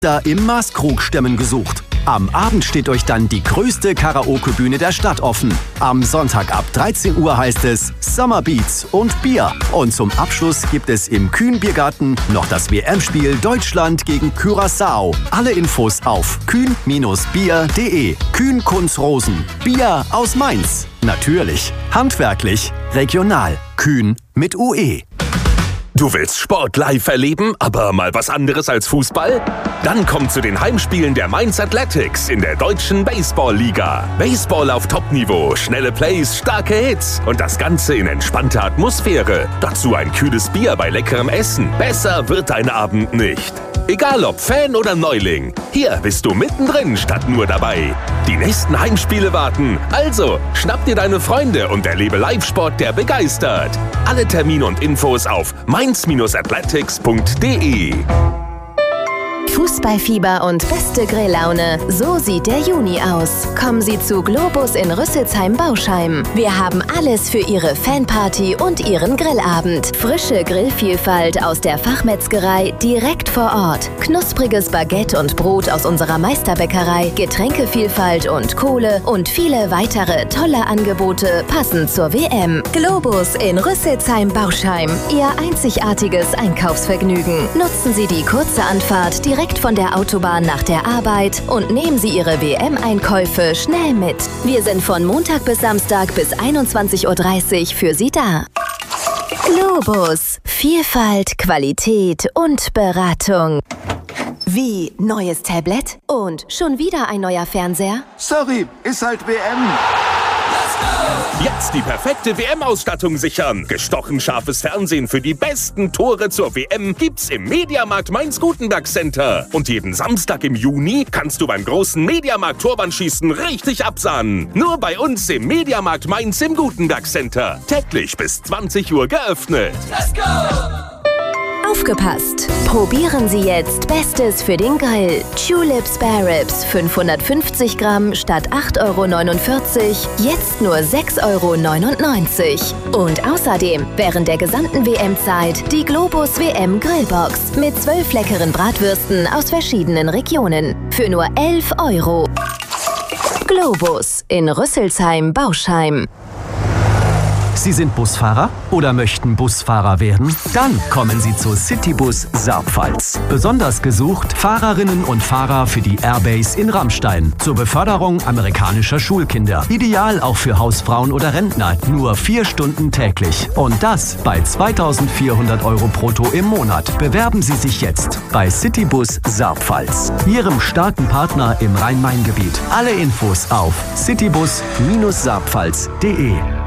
Da im Maßkrug-Stemmen gesucht. Am Abend steht euch dann die größte Karaoke-Bühne der Stadt offen. Am Sonntag ab 13 Uhr heißt es Summer Beats und Bier. Und zum Abschluss gibt es im Kühn-Biergarten noch das WM-Spiel Deutschland gegen Curaçao. Alle Infos auf kühn-bier.de. Kühn Kunz Rosen. Bier aus Mainz. Natürlich. Handwerklich. Regional. Kühn mit UE. Du willst Sport live erleben, aber mal was anderes als Fußball? Dann komm zu den Heimspielen der Mainz Athletics in der deutschen Baseball-Liga. Baseball auf Top-Niveau, schnelle Plays, starke Hits und das Ganze in entspannter Atmosphäre. Dazu ein kühles Bier bei leckerem Essen. Besser wird dein Abend nicht. Egal ob Fan oder Neuling, hier bist du mittendrin statt nur dabei. Die nächsten Heimspiele warten, also schnapp dir deine Freunde und erlebe Live-Sport, der begeistert. Alle Termine und Infos auf mainz-athletics.de. Fußballfieber und beste Grilllaune. So sieht der Juni aus. Kommen Sie zu Globus in Rüsselsheim-Bauschheim. Wir haben alles für Ihre Fanparty und Ihren Grillabend. Frische Grillvielfalt aus der Fachmetzgerei direkt vor Ort. Knuspriges Baguette und Brot aus unserer Meisterbäckerei, Getränkevielfalt und Kohle und viele weitere tolle Angebote passend zur WM. Globus in Rüsselsheim-Bauschheim. Ihr einzigartiges Einkaufsvergnügen. Nutzen Sie die kurze Anfahrt direkt von der Autobahn nach der Arbeit und nehmen Sie Ihre WM-Einkäufe schnell mit. Wir sind von Montag bis Samstag bis 21:30 Uhr für Sie da. Globus. Vielfalt, Qualität und Beratung. Wie, neues Tablet? Und schon wieder ein neuer Fernseher? Sorry, ist halt WM. Jetzt die perfekte WM-Ausstattung sichern. Gestochen scharfes Fernsehen für die besten Tore zur WM gibt's im Mediamarkt Mainz-Gutenberg Center. Und jeden Samstag im Juni kannst du beim großen Mediamarkt-Torwandschießen richtig absahnen. Nur bei uns im Mediamarkt Mainz im Gutenberg Center. Täglich bis 20 Uhr geöffnet. Let's go! Aufgepasst! Probieren Sie jetzt Bestes für den Grill. Tulip Spare Ribs 550 Gramm statt 8,49 €, jetzt nur 6,99 €. Und außerdem während der gesamten WM-Zeit die Globus WM Grillbox mit 12 leckeren Bratwürsten aus verschiedenen Regionen für nur 11 €. Globus in Rüsselsheim-Bauschheim. Sie sind Busfahrer oder möchten Busfahrer werden? Dann kommen Sie zu Citybus Saarpfalz. Besonders gesucht Fahrerinnen und Fahrer für die Airbase in Rammstein. Zur Beförderung amerikanischer Schulkinder. Ideal auch für Hausfrauen oder Rentner. Nur 4 Stunden täglich. Und das bei 2.400 € brutto im Monat. Bewerben Sie sich jetzt bei Citybus Saarpfalz. Ihrem starken Partner im Rhein-Main-Gebiet. Alle Infos auf citybus-saarpfalz.de.